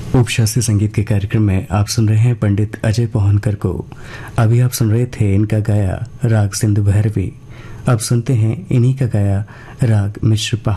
उपशास्त्रीय संगीत के कार्यक्रम में आप सुन रहे हैं पंडित अजय पोहनकर को। अभी आप सुन रहे थे इनका गाया राग सिंधु भैरवी। अब सुनते हैं इन्हीं का गाया राग मिश्र पहाड़।